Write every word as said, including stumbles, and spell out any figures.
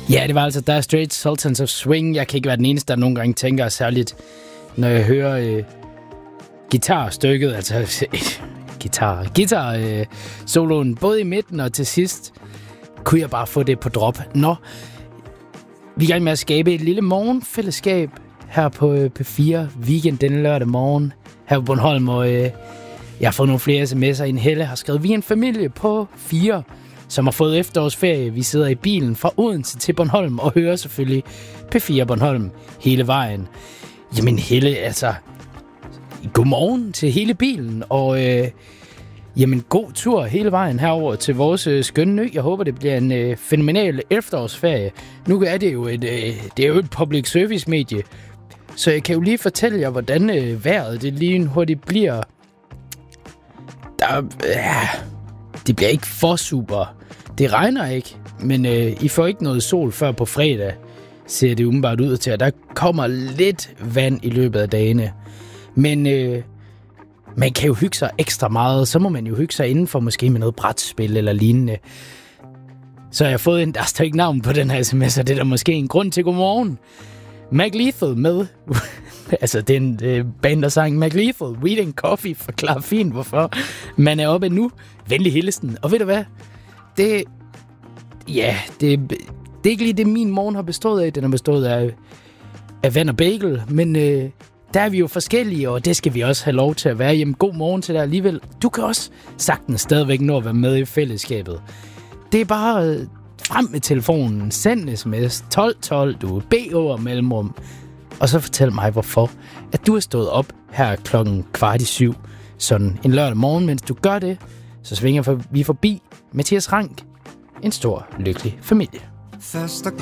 Ja, det var altså Dire Straits, Sultans of Swing. Jeg kan ikke være den eneste, der nogle gange tænker særligt, når jeg hører øh, guitarstykket, altså guitar, guitar øh, soloen, både i midten og til sidst, kunne jeg bare få det på drop. Nå, vi er i gang med at skabe et lille morgenfællesskab her på øh, P fire Weekend denne lørdag morgen her på Bornholm, og øh, jeg har fået nogle flere sms'er. En Helle har skrevet, vi er en familie på fire, som har fået efterårsferie. Vi sidder i bilen fra Odense til Bornholm og hører selvfølgelig P fire Bornholm hele vejen. Jamen Helle, altså, godmorgen til hele bilen, og øh, jamen god tur hele vejen herover til vores øh, skønne ø. Jeg håber, det bliver en øh, fænomenal efterårsferie. Nu er det jo et, øh, det er jo et public service medie, så jeg kan jo lige fortælle jer, hvordan øh, vejret det lige hurtigt bliver. Der, øh, det bliver ikke for super. Det regner ikke, men øh, I får ikke noget sol før på fredag, ser det umiddelbart ud til. Der kommer lidt vand i løbet af dagene. Men øh, man kan jo hygge sig ekstra meget. Så må man jo hygge sig indenfor, måske med noget brætspil eller lignende. Så jeg har fået en, der står ikke navn på den her sms, og det er der måske en grund til. Godmorgen. Mac Lethal med. Altså, det er en øh, band, der sang Mac Lethal. Weed and Coffee forklarer fint, hvorfor man er oppe nu. Venlig hilsen. Og ved du hvad? Det, ja, det, det er ikke lige det, min morgen har bestået af. Den har bestået af, af vand og bagel. Men øh, der er vi jo forskellige, og det skal vi også have lov til at være. Jamen, god morgen til dig alligevel. Du kan også sagtens stadigvæk nå at være med i fællesskabet. Det er bare øh, frem med telefonen. Send sms tolv tolv, du B over mellemrum. Og så fortæl mig, hvorfor at du er stået op her klokken kvart i syv. Sådan en lørdag morgen. Mens du gør det, så svinger vi forbi Mathias Rank. En stor, lykkelig familie.